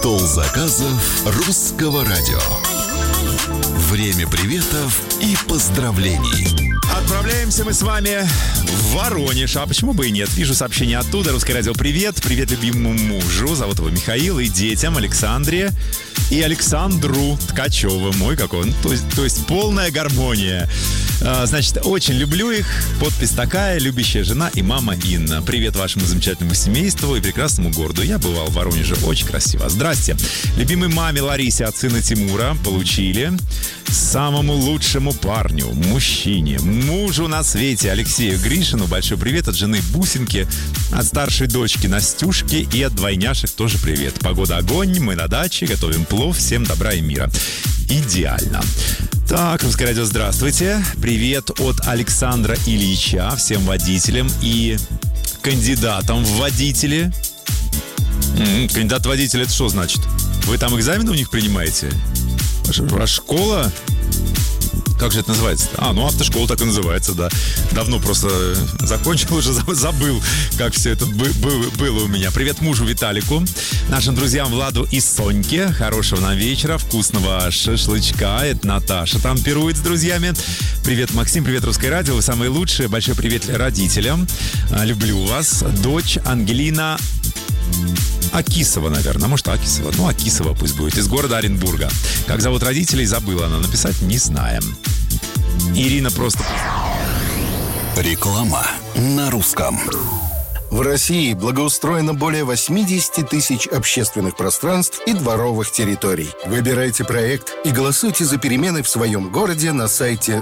Стол заказов Русского радио. Время приветов и поздравлений. Отправляемся мы с вами в Воронеж. А почему бы и нет? Вижу сообщение оттуда. Русское радио, привет. Привет любимому мужу. Зовут его Михаил. И детям Александре и Александру Ткачевым. Ой, как он. То есть полная гармония. Значит, очень люблю их. Подпись такая: любящая жена и мама Инна. Привет вашему замечательному семейству и прекрасному городу. Я бывал в Воронеже. Очень красиво. Здрасте. Любимой маме Ларисе от сына Тимура получили. Самому лучшему парню, мужчине, мужу на свете Алексею Гришину большой привет от жены Бусинки, от старшей дочки Настюшки и от двойняшек тоже привет. Погода огонь, мы на даче, готовим плов, всем добра и мира. Идеально. Так, Русское радио, здравствуйте. Привет от Александра Ильича всем водителям и кандидатам в водители. Кандидат в водители, это что значит? Вы там экзамены у них принимаете? Ваша школа? Как же это называется? Автошкола так и называется, да. Давно просто закончил, уже забыл, как все это было у меня. Привет мужу Виталику, нашим друзьям Владу и Соньке. Хорошего нам вечера, вкусного шашлычка. Это Наташа там пирует с друзьями. Привет, Максим, привет, Русское радио. Вы самые лучшие. Большой привет родителям. Люблю вас. Дочь Ангелина Акисова, наверное. Может, Акисова. Акисова пусть будет. Из города Оренбурга. Как зовут родителей, забыла она написать, не знаем. Ирина просто... Реклама на русском. В России благоустроено более 80 тысяч общественных пространств и дворовых территорий. Выбирайте проект и голосуйте за перемены в своем городе на сайте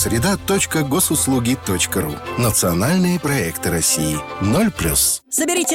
загородсреда.госуслуги.ру. Национальные проекты России. 0+. Соберите